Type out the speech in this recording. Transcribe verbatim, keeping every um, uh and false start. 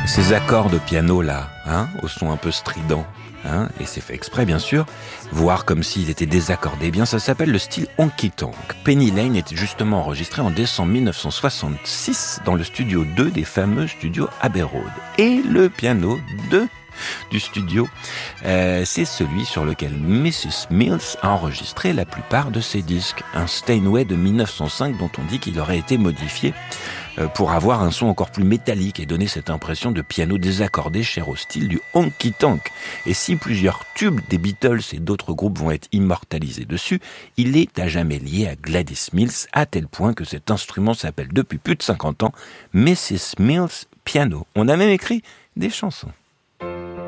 Ces accords de piano là, hein, au son un peu strident, hein, et c'est fait exprès bien sûr, voire comme s'ils étaient désaccordés, eh bien ça s'appelle le style honky tonk. Penny Lane était justement enregistré en décembre mille neuf cent soixante-six dans le studio deux des fameux studios Abbey Road. Et le piano de du studio, euh, c'est celui sur lequel missus Mills a enregistré la plupart de ses disques. Un Steinway de mille neuf cent cinq dont on dit qu'il aurait été modifié euh, pour avoir un son encore plus métallique et donner cette impression de piano désaccordé cher au style du honky tonk. Et si plusieurs tubes des Beatles et d'autres groupes vont être immortalisés dessus, il est à jamais lié à Gladys Mills, à tel point que cet instrument s'appelle depuis plus de cinquante ans missus Mills Piano. On a même écrit des chansons.